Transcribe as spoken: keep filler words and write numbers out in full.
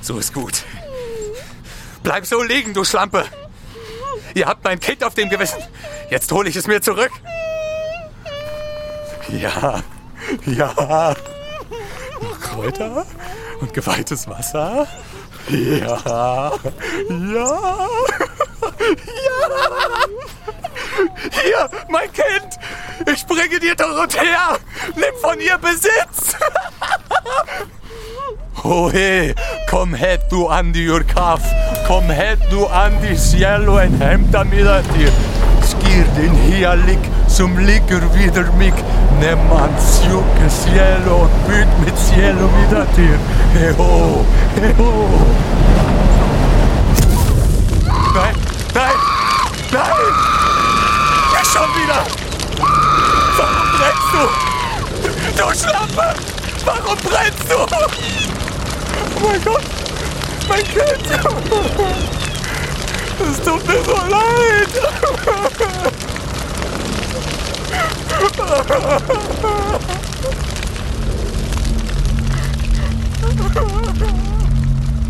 So ist gut. Bleib so liegen, du Schlampe. Ihr habt mein Kind auf dem Gewissen. Jetzt hole ich es mir zurück. Ja, ja. Kräuter und geweihtes Wasser. Ja, ja, ja. Hier, mein Kind. Ich bringe dir Dorothea. Nimm von ihr Besitz. Ohe, kom het du an die Urkaf. Kom het du an die cielo en hämta mida dir. Skir din hialik som ligger vidare mig. Nämman sjuke cielo och byt mit cielo vida dir. Heho, heho. Nein, nein, nein. Ja, schon wieder. Warum brennst du? Du Schlampe. Warum brennst du? Oh mein Gott, mein Kind! Es tut mir so leid!